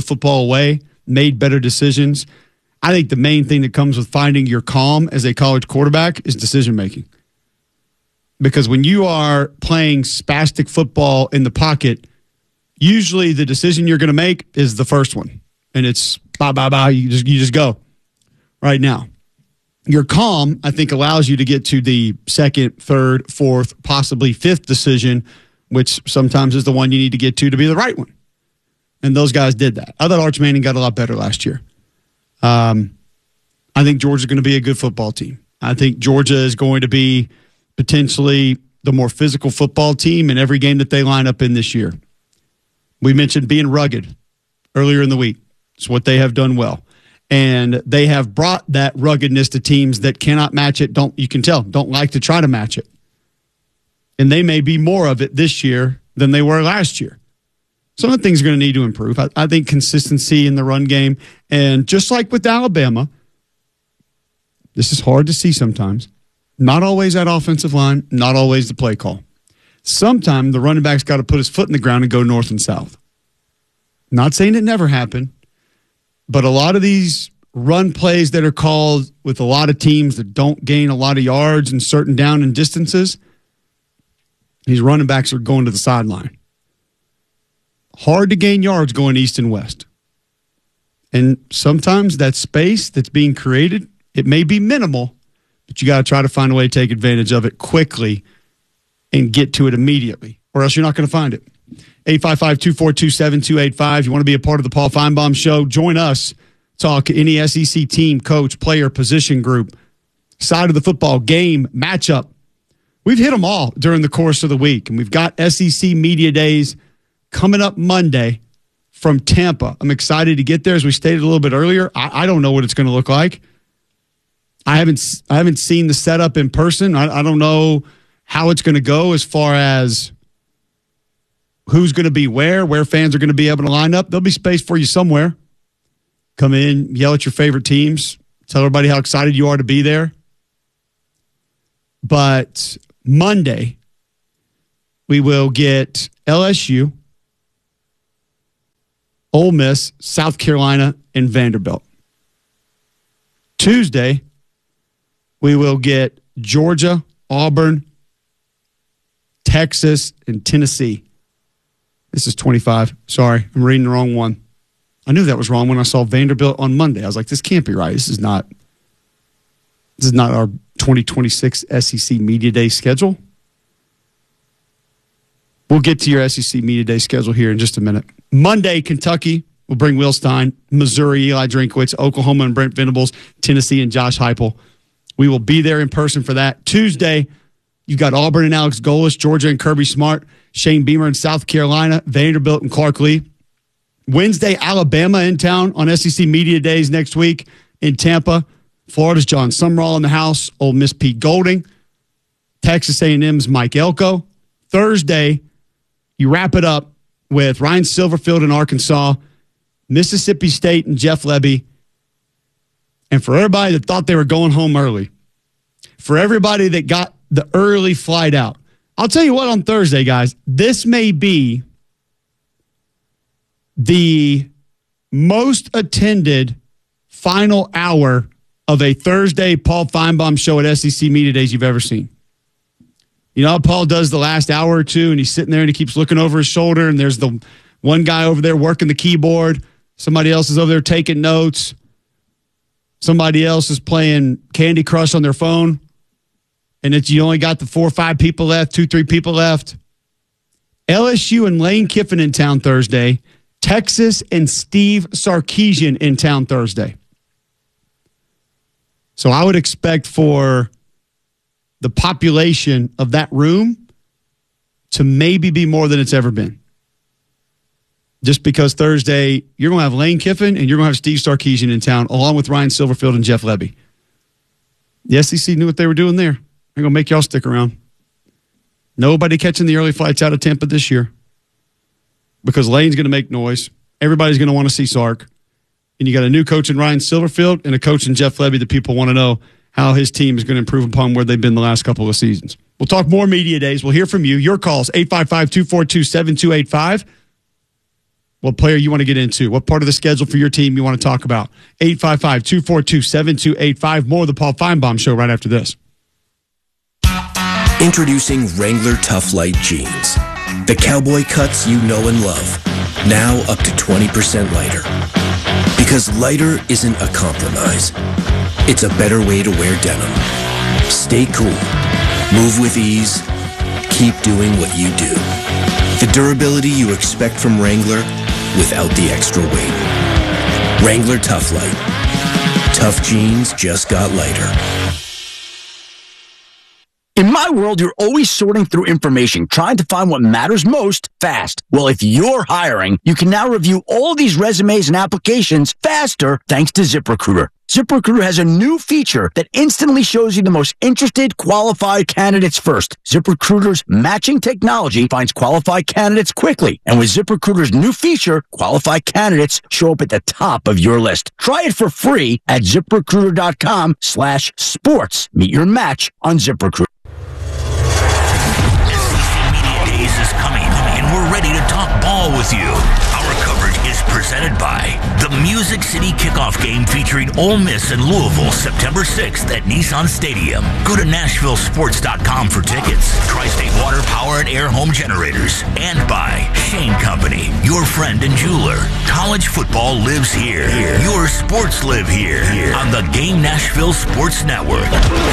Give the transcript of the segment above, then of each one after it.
football away, made better decisions. I think the main thing that comes with finding your calm as a college quarterback is decision making. Because when you are playing spastic football in the pocket, usually the decision you're going to make is the first one. And it's bye, bye, bye. You just go right now. Your calm, I think, allows you to get to the second, third, fourth, possibly fifth decision, which sometimes is the one you need to get to be the right one. And those guys did that. I thought Arch Manning got a lot better last year. I think Georgia's going to be a good football team. I think Georgia is going to be potentially the more physical football team in every game that they line up in this year. We mentioned being rugged earlier in the week. It's what they have done well. And they have brought that ruggedness to teams that cannot match it. You can tell, don't like to try to match it. And they may be more of it this year than they were last year. Some of the things are going to need to improve. I think consistency in the run game. And just like with Alabama, this is hard to see sometimes. Not always that offensive line, not always the play call. Sometimes the running back's got to put his foot in the ground and go north and south. Not saying it never happened, but a lot of these run plays that are called with a lot of teams that don't gain a lot of yards and certain down and distances, these running backs are going to the sideline. Hard to gain yards going east and west. And sometimes that space that's being created, it may be minimal, but you got to try to find a way to take advantage of it quickly and get to it immediately, or else you're not going to find it. 855-242-7285. You want to be a part of the Paul Feinbaum Show? Join us. Talk any SEC team, coach, player, position group, side of the football, game, matchup. We've hit them all during the course of the week, and we've got SEC Media Days coming up Monday from Tampa. I'm excited to get there. As we stated a little bit earlier, I don't know what it's going to look like. I haven't seen the setup in person. I don't know how it's going to go as far as who's going to be where fans are going to be able to line up. There'll be space for you somewhere. Come in, yell at your favorite teams, tell everybody how excited you are to be there. But Monday, we will get LSU, Ole Miss, South Carolina, and Vanderbilt. Tuesday, we will get Georgia, Auburn, Texas, and Tennessee. This is 25. Sorry, I'm reading the wrong one. I knew that was wrong when I saw Vanderbilt on Monday. I was like, this can't be right. This is not our 2026 SEC Media Day schedule. We'll get to your SEC Media Day schedule here in just a minute. Monday, Kentucky will bring Will Stein, Missouri, Eli Drinkwitz, Oklahoma and Brent Venables, Tennessee and Josh Heupel. We will be there in person for that. Tuesday, you've got Auburn and Alex Golesh, Georgia and Kirby Smart, Shane Beamer in South Carolina, Vanderbilt and Clark Lee. Wednesday, Alabama in town on SEC Media Days next week in Tampa. Florida's John Sumrall in the house, Ole Miss Pete Golding, Texas A&M's Mike Elko. Thursday, you wrap it up with Ryan Silverfield in Arkansas, Mississippi State and Jeff Lebby. And for everybody that thought they were going home early, for everybody that got the early flight out, I'll tell you what, on Thursday, guys, this may be the most attended final hour of a Thursday Paul Feinbaum Show at SEC Media Days you've ever seen. You know how Paul does the last hour or two, and he's sitting there and he keeps looking over his shoulder, and there's the one guy over there working the keyboard. Somebody else is over there taking notes. Somebody else is playing Candy Crush on their phone. And it's you only got the 4 or 5 people left, 2, 3 people left. LSU and Lane Kiffin in town Thursday. Texas and Steve Sarkisian in town Thursday. So I would expect for the population of that room to maybe be more than it's ever been. Just because Thursday, you're going to have Lane Kiffin and you're going to have Steve Sarkisian in town, along with Ryan Silverfield and Jeff Lebby. The SEC knew what they were doing there. They're going to make y'all stick around. Nobody catching the early flights out of Tampa this year because Lane's going to make noise. Everybody's going to want to see Sark. And you got a new coach in Ryan Silverfield and a coach in Jeff Lebby that people want to know how his team is going to improve upon where they've been the last couple of seasons. We'll talk more media days. We'll hear from you. Your calls, 855-242-7285. what player you want to get into, what part of the schedule for your team you want to talk about. 855-242-7285. More of the Paul Feinbaum Show right after this. Introducing Wrangler Tough Light Jeans. The cowboy cuts you know and love. Now up to 20% lighter. Because lighter isn't a compromise. It's a better way to wear denim. Stay cool. Move with ease. Keep doing what you do. The durability you expect from Wrangler without the extra weight. Wrangler Tough Light. Tough jeans just got lighter. In my world, you're always sorting through information, trying to find what matters most fast. Well, if you're hiring, you can now review all these resumes and applications faster thanks to ZipRecruiter. ZipRecruiter has a new feature that instantly shows you the most interested, qualified candidates first. ZipRecruiter's matching technology finds qualified candidates quickly. And with ZipRecruiter's new feature, qualified candidates show up at the top of your list. Try it for free at ZipRecruiter.com/sports. Meet your match on ZipRecruiter. Is coming, and we're ready to talk ball with you. Our coverage is presented by the Music City Kickoff Game featuring Ole Miss and Louisville September 6th at Nissan Stadium. Go to NashvilleSports.com for tickets. Tri-State Water Power and Air Home Generators. And by Shane Company, your friend and jeweler. College football lives here. Your sports live here. On the Game Nashville Sports Network.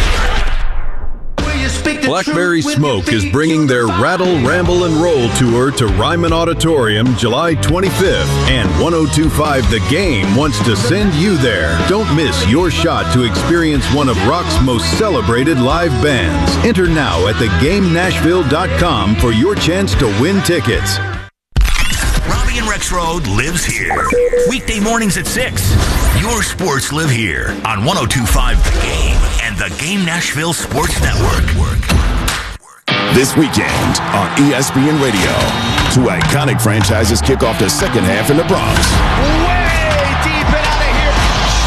Blackberry Smoke is bringing their Rattle, Ramble, and Roll tour to Ryman Auditorium July 25th, and 102.5 The Game wants to send you there. Don't miss your shot to experience one of rock's most celebrated live bands. Enter now at thegamenashville.com for your chance to win tickets. Robbie and Rex Road lives here. Weekday mornings at 6. Your sports live here on 102.5 The Game and the Game Nashville Sports Network. This weekend on ESPN Radio, two iconic franchises kick off the second half in the Bronx. Way deep and out of here,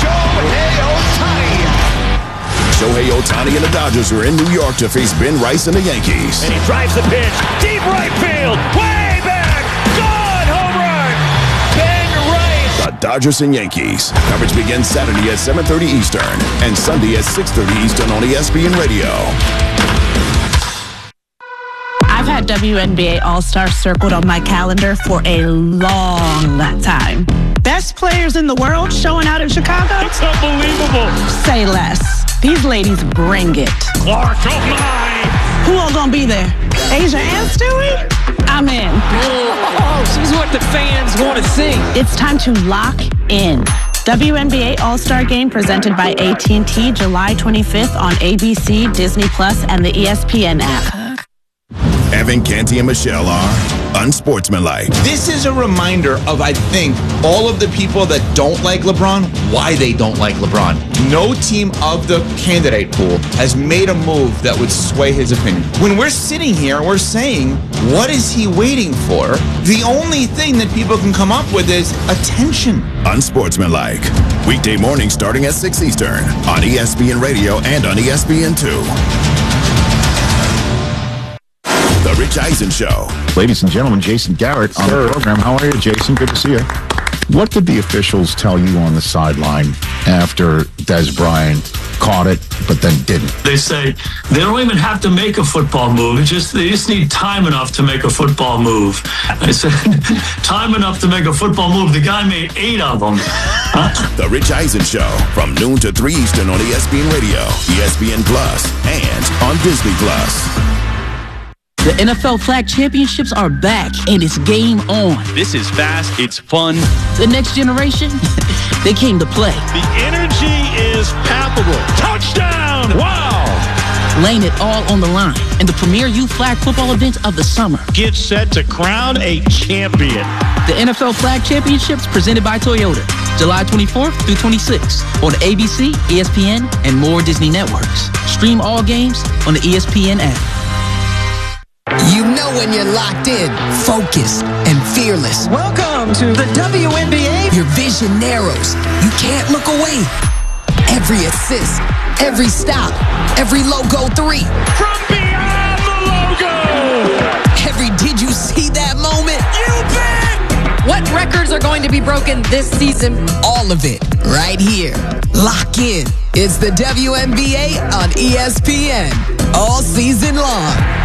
Shohei Ohtani and the Dodgers are in New York to face Ben Rice and the Yankees. And he drives the pitch, deep right field, way back, gone, home run, Ben Rice. The Dodgers and Yankees. Coverage begins Saturday at 7:30 Eastern and Sunday at 6:30 Eastern on ESPN Radio. I've had WNBA All-Star circled on my calendar for a long time. Best players in the world showing out in Chicago? It's unbelievable. Say less. These ladies bring it. Clark, oh my. Who all gonna be there? Asia and Stewie? I'm in. Oh, she's what the fans want to see. It's time to lock in. WNBA All-Star Game presented by AT&T July 25th on ABC, Disney Plus, and the ESPN app. Evan, Canty, and Michelle are unsportsmanlike. This is a reminder of, I think, all of the people that don't like LeBron, why they don't like LeBron. No team of the candidate pool has made a move that would sway his opinion. When we're sitting here, we're saying, what is he waiting for? The only thing that people can come up with is attention. Unsportsmanlike. Weekday morning starting at 6 Eastern on ESPN Radio and on ESPN2. The Rich Eisen Show. Ladies and gentlemen, Jason Garrett on the program. How are you, Jason? Good to see you. What did the officials tell you on the sideline after Des Bryant caught it, but then didn't? They say they don't even have to make a football move. They just need time enough to make a football move. I said, time enough to make a football move. The guy made 8 of them. The Rich Eisen Show from noon to 3 Eastern on ESPN Radio, ESPN Plus, and on Disney Plus. The NFL Flag Championships are back, and it's game on. This is fast. It's fun. The next generation, they came to play. The energy is palpable. Touchdown! Wow! Laying it all on the line in the premier youth flag football event of the summer. Get set to crown a champion. The NFL Flag Championships presented by Toyota, July 24th through 26th on ABC, ESPN, and more Disney networks. Stream all games on the ESPN app. You know when you're locked in, focused, and fearless. Welcome to the WNBA. Your vision narrows. You can't look away. Every assist, every stop, every logo 3. From beyond the logo. Every did you see that moment? You bet. What records are going to be broken this season? All of it, right here. Lock in. It's the WNBA on ESPN all season long.